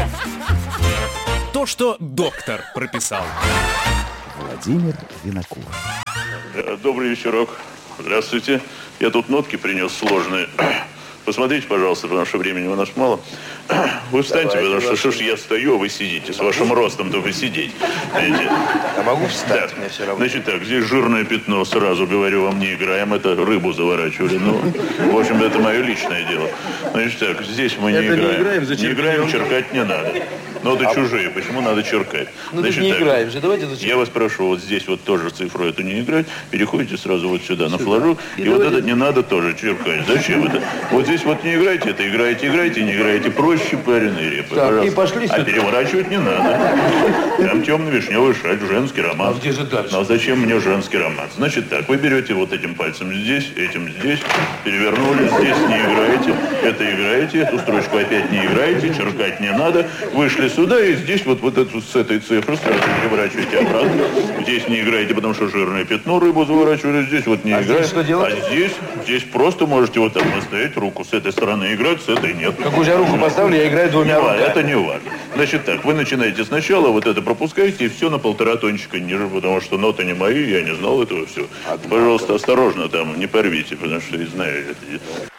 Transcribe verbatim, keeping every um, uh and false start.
То, что доктор прописал. Владимир Винокур. Добрый вечерок. Здравствуйте. Я тут нотки принес сложные. Посмотрите, пожалуйста, потому что времени у нас мало. Вы встаньте, Давайте, потому что что ж ваши... я стою, а вы сидите. С вашим ростом-то вы сидеть. Видите? Я могу встать, Так, мне все равно. значит так, здесь жирное пятно, сразу говорю вам, не играем, это рыбу заворачивали. Ну, в общем, это мое личное дело. Значит так, здесь мы не Это не играем. играем, не играем, черкать не надо. Ноты а... чужие, почему надо черкать? Ну, значит, не так, играем же, давайте зачем? Я вас прошу, вот здесь вот тоже цифру эту не играть, переходите сразу вот сюда, сюда. на флажок, и, и вот это не надо тоже черкать. Зачем это? Вот здесь вот не играйте, это играете, играете, не играете, проще пареные репы. Так, и пошли а переворачивать не надо. Там темно-вишневый шаль, женский роман. А где же дальше? Ну, а зачем мне женский роман? Значит так, вы берете вот этим пальцем здесь, этим здесь, перевернули, здесь не играете, это играете, эту строчку опять не играете, черкать не надо, вышли сюда и здесь вот, вот эту с этой цифры сразу переворачиваете обратно. Здесь не играете, потому что жирное пятно, рыбу заворачивали, здесь вот не а играете. Здесь что делать? А здесь, здесь просто можете вот так поставить руку, с этой стороны играть, с этой нет. Какую же я руку поставлю, я играю двумя руками. Это не важно. Значит так, вы начинаете сначала, вот это пропускаете, и все на полтора тончика ниже, потому что ноты не мои, я не знал этого, все. Пожалуйста, осторожно там, не порвите, потому что, я знаю, это...